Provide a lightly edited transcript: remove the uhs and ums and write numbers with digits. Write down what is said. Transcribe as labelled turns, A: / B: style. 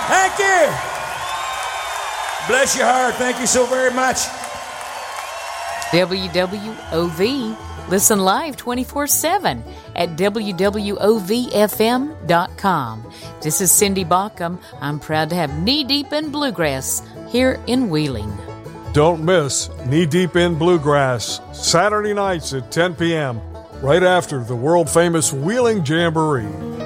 A: Thank you. Bless your heart. Thank you so very much.
B: WWOV. Listen live 24/7 at WWOVFM.com. This is Cindy Baucom. I'm proud to have Knee Deep in Bluegrass here in Wheeling.
C: Don't miss Knee Deep in Bluegrass, Saturday nights at 10 p.m., right after the world-famous Wheeling Jamboree.